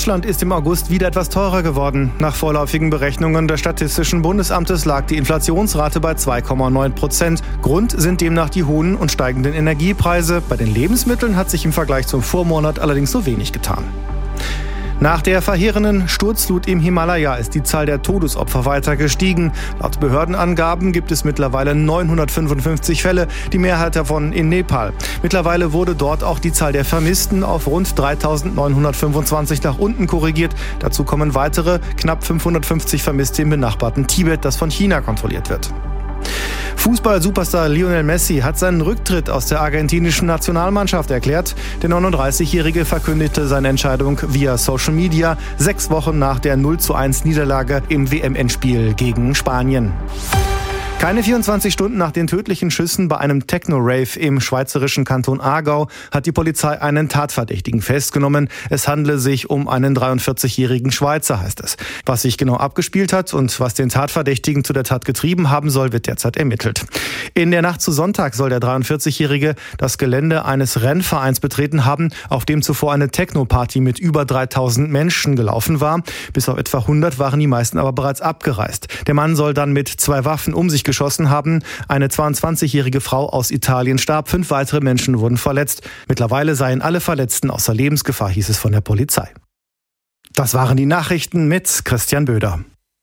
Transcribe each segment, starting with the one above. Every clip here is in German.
Deutschland ist im August wieder etwas teurer geworden. Nach vorläufigen Berechnungen des Statistischen Bundesamtes lag die Inflationsrate bei 2,9%. Grund sind demnach die hohen und steigenden Energiepreise. Bei den Lebensmitteln hat sich im Vergleich zum Vormonat allerdings so wenig getan. Nach der verheerenden Sturzflut im Himalaya ist die Zahl der Todesopfer weiter gestiegen. Laut Behördenangaben gibt es mittlerweile 955 Fälle, die Mehrheit davon in Nepal. Mittlerweile wurde dort auch die Zahl der Vermissten auf rund 3.925 nach unten korrigiert. Dazu kommen weitere knapp 550 Vermisste im benachbarten Tibet, das von China kontrolliert wird. Fußball-Superstar Lionel Messi hat seinen Rücktritt aus der argentinischen Nationalmannschaft erklärt. Der 39-Jährige verkündete seine Entscheidung via Social Media 6 Wochen nach der 0:1 Niederlage im WM-Endspiel gegen Spanien. Keine 24 Stunden nach den tödlichen Schüssen bei einem Techno-Rave im schweizerischen Kanton Aargau hat die Polizei einen Tatverdächtigen festgenommen. Es handele sich um einen 43-jährigen Schweizer, heißt es. Was sich genau abgespielt hat und was den Tatverdächtigen zu der Tat getrieben haben soll, wird derzeit ermittelt. In der Nacht zu Sonntag soll der 43-jährige das Gelände eines Rennvereins betreten haben, auf dem zuvor eine Techno-Party mit über 3000 Menschen gelaufen war. Bis auf etwa 100 waren die meisten aber bereits abgereist. Der Mann soll dann mit 2 Waffen um sich geschossen haben. Eine 22-jährige Frau aus Italien starb, 5 weitere Menschen wurden verletzt. Mittlerweile seien alle Verletzten außer Lebensgefahr, hieß es von der Polizei. Das waren die Nachrichten mit Christian Böder.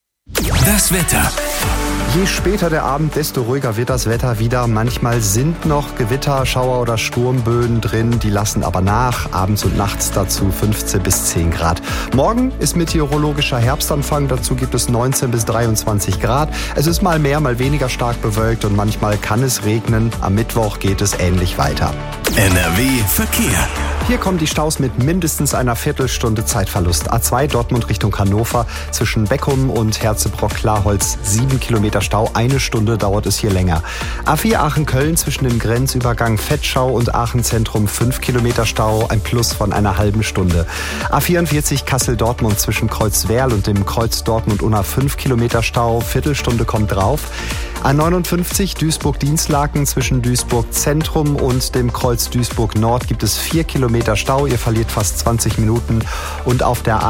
Das Wetter. Je später der Abend, desto ruhiger wird das Wetter wieder. Manchmal sind noch Gewitter, Schauer oder Sturmböen drin, die lassen aber nach. Abends und nachts dazu 15 bis 10 Grad. Morgen ist meteorologischer Herbstanfang, dazu gibt es 19 bis 23 Grad. Es ist mal mehr, mal weniger stark bewölkt und manchmal kann es regnen. Am Mittwoch geht es ähnlich weiter. NRW Verkehr. Hier kommen die Staus mit mindestens einer Viertelstunde Zeitverlust. A2 Dortmund Richtung Hannover zwischen Beckum und Herzebrock-Klarholz 7 Kilometer Stau. 1 Stunde dauert es hier länger. A4 Aachen-Köln zwischen dem Grenzübergang Vetschau und Aachen-Zentrum 5 Kilometer Stau. Ein Plus von einer halben Stunde. A44 Kassel-Dortmund zwischen Kreuzwerl und dem Kreuz Dortmund-Unna 5 Kilometer Stau. Viertelstunde kommt drauf. A59 Duisburg-Dienstlaken zwischen Duisburg-Zentrum und dem Kreuz Duisburg-Nord gibt es 4 Kilometer Stau. Ihr verliert fast 20 Minuten. Und auf der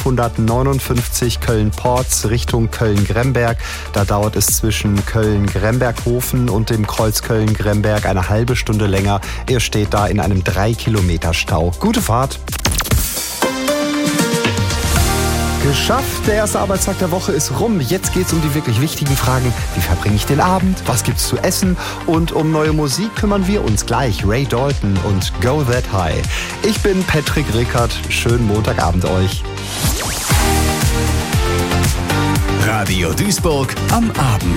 A559 Köln-Porz Richtung Köln-Gremberg, da dauert es zwischen Köln-Gremberg-Hofen und dem Kreuz Köln-Gremberg eine halbe Stunde länger. Ihr steht da in einem 3 Kilometer Stau. Gute Fahrt! Geschafft, der erste Arbeitstag der Woche ist rum. Jetzt geht's um die wirklich wichtigen Fragen. Wie verbringe ich den Abend? Was gibt's zu essen? Und um neue Musik kümmern wir uns gleich. Ray Dalton und Go That High. Ich bin Patrick Rickert. Schönen Montagabend euch. Radio Duisburg am Abend.